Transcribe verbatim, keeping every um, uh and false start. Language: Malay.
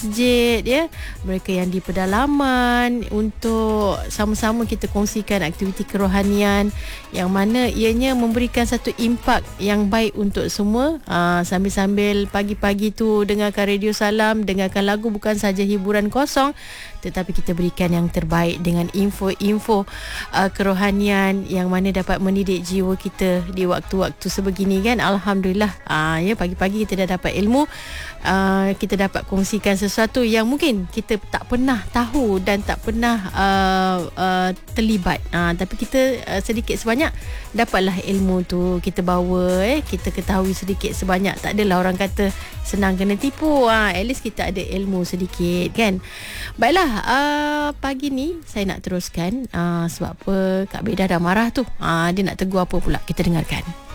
masjid, ya, mereka yang di pedalaman, untuk sama-sama kita kongsikan aktiviti kerohanian yang mana ianya memberikan satu impak yang baik untuk semua. Aa, sambil-sambil pagi-pagi tu dengarkan Radio Salam, dengarkan lagu, bukan saja hiburan kosong, tetapi kita berikan yang terbaik dengan info-info uh, kerohanian yang mana dapat mendidik jiwa kita di waktu-waktu sebegini, kan. Alhamdulillah, uh, ya, pagi-pagi kita dah dapat ilmu, uh, kita dapat kongsikan sesuatu yang mungkin kita tak pernah tahu dan tak pernah uh, uh, terlibat, uh, tapi kita uh, sedikit sebanyak dapatlah ilmu tu kita bawa, eh kita ketahui sedikit sebanyak. Tak adalah orang kata senang kena tipu, uh, at least kita ada ilmu sedikit, kan. Baiklah, uh, pagi ni saya nak teruskan, uh, sebab apa Kak Bedah dah marah tu, uh, dia nak tegur apa pula, kita dengarkan.